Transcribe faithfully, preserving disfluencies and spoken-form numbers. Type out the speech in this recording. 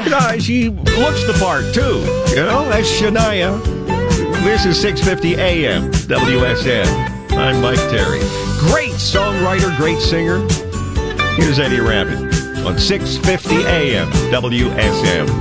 You know, she looks the part, too. You know, that's Shania. This is six fifty A M W S M. I'm Mike Terry. Great songwriter, great singer. Here's Eddie Rabbit on six fifty A M W S M.